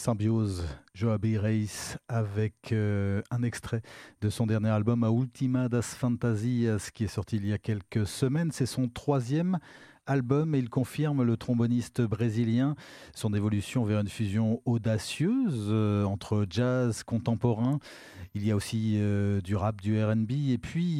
Symbiose, Joabi Reis avec un extrait de son dernier album A Ultima das Fantasias qui est sorti il y a quelques semaines. C'est son troisième album et il confirme, le tromboniste brésilien, son évolution vers une fusion audacieuse entre jazz contemporain. Il y a aussi du rap, du R&B et puis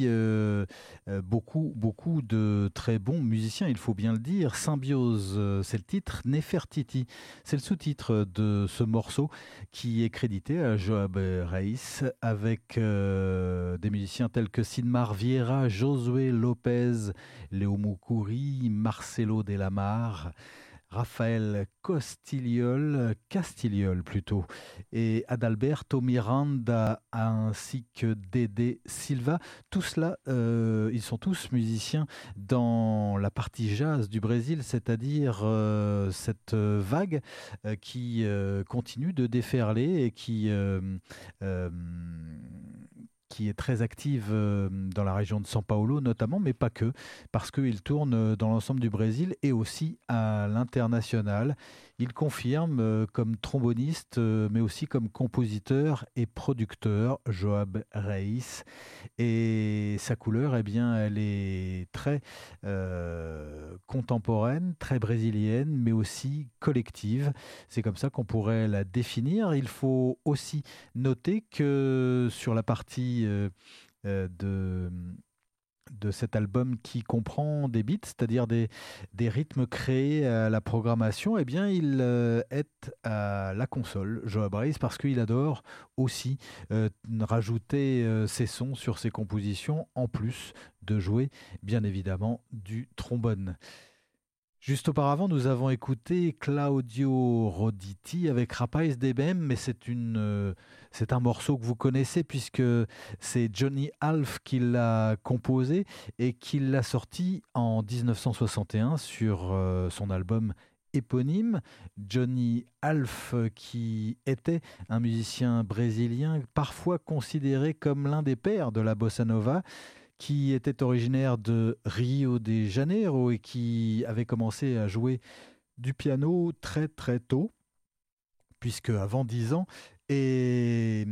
beaucoup de très bons musiciens, il faut bien le dire. Symbiose, c'est le titre. Nefertiti, c'est le sous-titre de ce morceau qui est crédité à Joab Reis avec des musiciens tels que Sidmar Vieira, Josué Lopez, Léo Moukouri, Marcelo Delamar, Raphaël Castigliol plutôt, et Adalberto Miranda ainsi que Dédé Silva. Tout cela, ils sont tous musiciens dans la partie jazz du Brésil, c'est-à-dire cette vague qui continue de déferler et euh, qui est très active dans la région de São Paulo notamment, mais pas que, parce qu'il tourne dans l'ensemble du Brésil et aussi à l'international. Il confirme comme tromboniste, mais aussi comme compositeur et producteur, Joab Reis. Et sa couleur, eh bien, elle est très contemporaine, très brésilienne, mais aussi collective. C'est comme ça qu'on pourrait la définir. Il faut aussi noter que sur la partie euh, de, de cet album qui comprend des beats, c'est-à-dire des rythmes créés à la programmation, eh bien, il est à la console, Joab Reis, parce qu'il adore aussi rajouter ses sons sur ses compositions, en plus de jouer, bien évidemment, du trombone. Juste auparavant, nous avons écouté Claudio Roditi avec Rapaz de Bem, mais c'est un morceau que vous connaissez puisque c'est Johnny Alf qui l'a composé et qui l'a sorti en 1961 sur son album éponyme. Johnny Alf, qui était un musicien brésilien, parfois considéré comme l'un des pères de la bossa nova, qui était originaire de Rio de Janeiro et qui avait commencé à jouer du piano très très tôt, puisque avant 10 ans. Et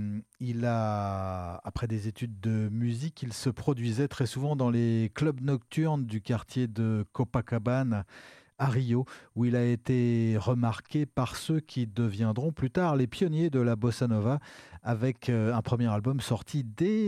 après des études de musique, il se produisait très souvent dans les clubs nocturnes du quartier de Copacabana à Rio, où il a été remarqué par ceux qui deviendront plus tard les pionniers de la bossa nova, avec un premier album sorti dès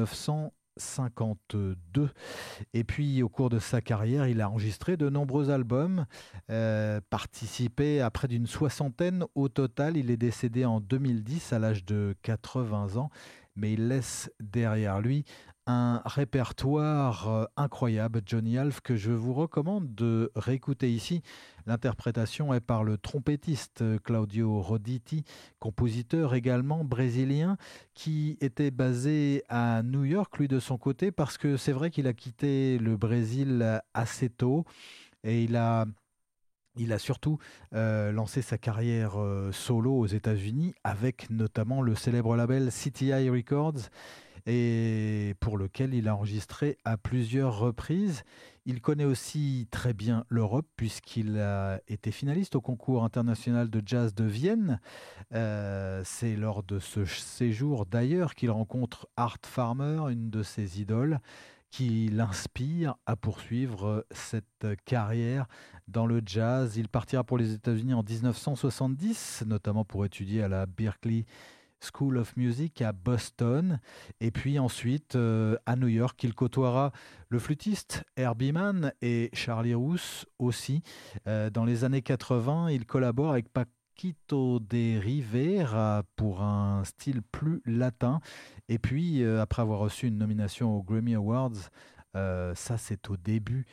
1952. Et puis, au cours de sa carrière, il a enregistré de nombreux albums, participé à près d'une soixantaine au total. Il est décédé en 2010 à l'âge de 80 ans, mais il laisse derrière lui un répertoire incroyable, Johnny Alf, que je vous recommande de réécouter ici. L'interprétation est par le trompettiste Claudio Roditi, compositeur également brésilien, qui était basé à New York, lui de son côté, parce que c'est vrai qu'il a quitté le Brésil assez tôt et il a surtout lancé sa carrière solo aux États-Unis avec notamment le célèbre label CTI Records et pour lequel il a enregistré à plusieurs reprises. Il connaît aussi très bien l'Europe puisqu'il a été finaliste au concours international de jazz de Vienne. C'est lors de ce séjour d'ailleurs qu'il rencontre Art Farmer, une de ses idoles, qui l'inspire à poursuivre cette carrière dans le jazz. Il partira pour les États-Unis en 1970, notamment pour étudier à la Berklee School of Music à Boston. Et puis ensuite, à New York, il côtoiera le flûtiste Herbie Mann et Charlie Rousse aussi. Dans les années 80, il collabore avec Paquito de Rivera pour un style plus latin. Et puis, après avoir reçu une nomination aux Grammy Awards, ça c'est au début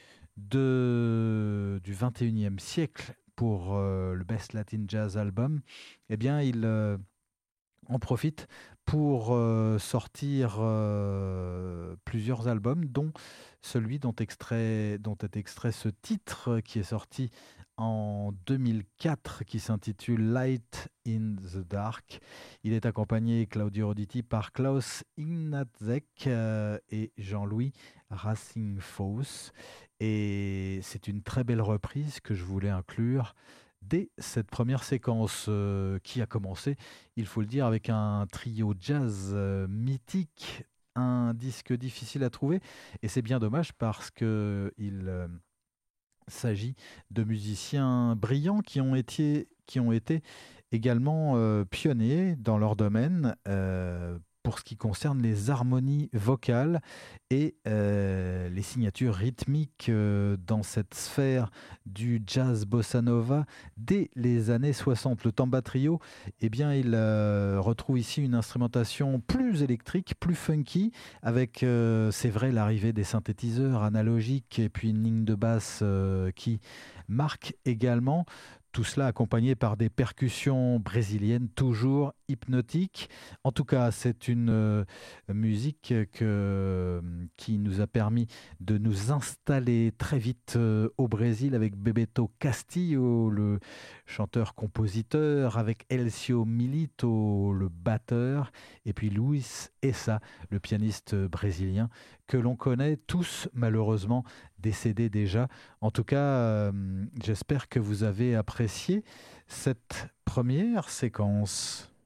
du 21e siècle pour le Best Latin Jazz Album, eh bien, il en profite pour sortir plusieurs albums, dont celui dont est extrait ce titre qui est sorti en 2004, qui s'intitule Light in the Dark. Il est accompagné, Claudio Roditi, par Klaus Ignacek et Jean-Louis Racing-Foss. Et c'est une très belle reprise que je voulais inclure dès cette première séquence qui a commencé, il faut le dire, avec un trio jazz mythique, un disque difficile à trouver, et c'est bien dommage parce que il s'agit de musiciens brillants qui ont été également pionniers dans leur domaine pour ce qui concerne les harmonies vocales et les signatures rythmiques dans cette sphère du jazz bossa nova dès les années 60. Le Tamba Trio, eh bien, il retrouve ici une instrumentation plus électrique, plus funky, avec, c'est vrai, l'arrivée des synthétiseurs analogiques et puis une ligne de basse qui marque également. Tout cela accompagné par des percussions brésiliennes toujours hypnotiques. En tout cas, c'est une musique qui nous a permis de nous installer très vite au Brésil avec Bebeto Castillo, le chanteur-compositeur, avec Elcio Milito, le batteur, et puis Luis Essa, le pianiste brésilien, que l'on connaît tous malheureusement décédés déjà. En tout cas, j'espère que vous avez apprécié cette première séquence.